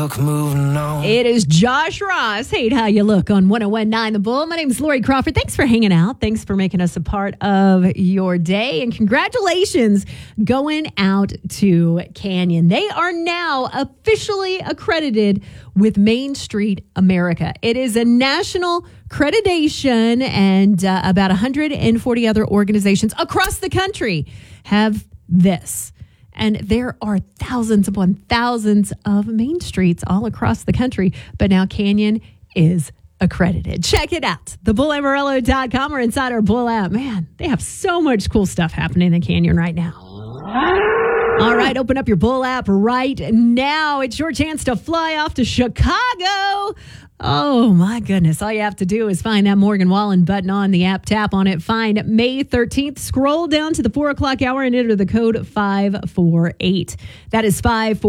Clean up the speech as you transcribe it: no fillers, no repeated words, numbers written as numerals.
look moving on. It is Josh Ross. Hate how you look on 101.9 The Bull. My name is Lori Crawford. Thanks for hanging out. Thanks for making us a part of your day. And congratulations going out to Canyon. They are now officially accredited with Main Street America. It is a national accreditation, and about 140 other organizations across the country have this. And there are thousands upon thousands of main streets all across the country. But now Canyon is accredited. Check it out. TheBullAmarillo.com or inside our Bull app. Man, they have so much cool stuff happening in Canyon right now. All right, open up your Bull app right now. It's your chance to fly off to Chicago. Oh, my goodness. All you have to do is find that Morgan Wallen button on the app, tap on it, find May 13th, scroll down to the 4 o'clock hour and enter the code 548. That is 548.